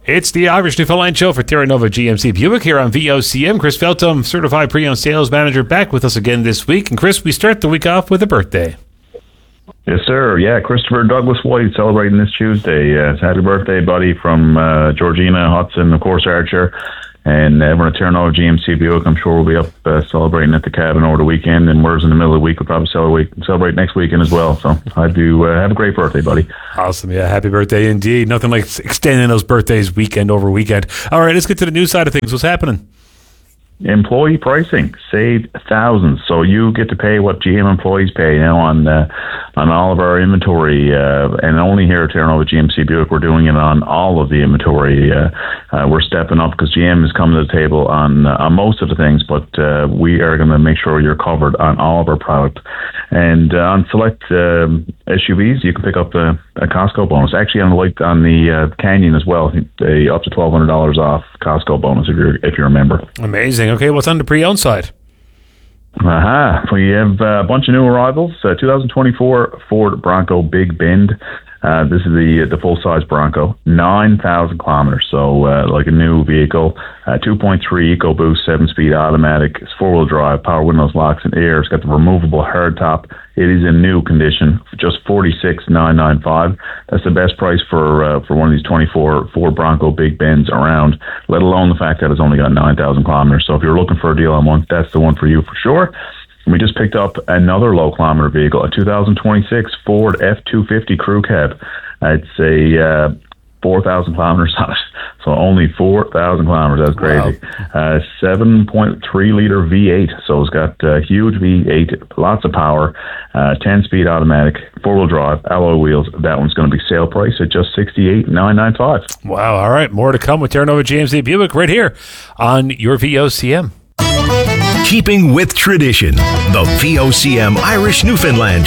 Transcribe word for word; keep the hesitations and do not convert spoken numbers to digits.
It's the Irish Newfoundland Show for Terra Nova G M C Buick here on V O C M. Chris Feltham, Certified Pre-Owned Sales Manager, back with us again this week. And Chris, we start the week off with a birthday. Yes, sir. Yeah, Christopher Douglas White celebrating this Tuesday. Uh, happy birthday, buddy, from uh, Georgina Hudson, of course, Archer. And everyone at Terra Nova G M C Buick, I'm sure we'll be up uh, celebrating at the cabin over the weekend. And we're in the middle of the week. We'll probably celebrate, celebrate next weekend as well. So I do uh, have a great birthday, buddy. Awesome. Yeah, happy birthday indeed. Nothing like extending those birthdays weekend over weekend. All right, let's get to the news side of things. What's happening? Employee pricing saved thousands, so you get to pay what G M employees pay now on uh, on all of our inventory, uh, and only here at Terra Nova G M C Buick we're doing it on all of the inventory. Uh, uh, we're stepping up because G M is coming to the table on uh, on most of the things, but uh, we are going to make sure you're covered on all of our product. And uh, on select um, S U Vs, you can pick up a, a Costco bonus. Actually, on like on the uh, Canyon as well, a, up to twelve hundred dollars off Costco bonus if you're if you're a member. Amazing. Okay, what's on the pre-owned side? Aha, uh-huh. We have uh, a bunch of new arrivals. Uh, twenty twenty-four Ford Bronco Big Bend. Uh, this is the the full size Bronco, nine thousand kilometers, so uh, like a new vehicle. Uh, two point three EcoBoost, seven speed automatic. It's four wheel drive, power windows, locks, and air. It's got the removable hard top. It is in new condition for just forty-six thousand nine hundred ninety-five dollars. That's the best price for uh, for one of these twenty-four Ford Bronco Big Bends around. Let alone the fact that it's only got nine thousand kilometers. So if you're looking for a deal on one, that's the one for you for sure. We just picked up another low-kilometer vehicle, a two thousand twenty-six Ford F two fifty Crew Cab. It's a uh, four thousand kilometers on it, so only four thousand kilometers. That's crazy. Wow. Uh, seven point three liter V eight, so it's got a uh, huge V eight, lots of power, uh, ten speed automatic, four-wheel drive, alloy wheels. That one's going to be sale price at just sixty-eight thousand nine hundred ninety-five dollars. Wow, all right. More to come with Terra Nova G M C Buick right here on your V O C M. Keeping with tradition, the V O C M Irish Newfoundland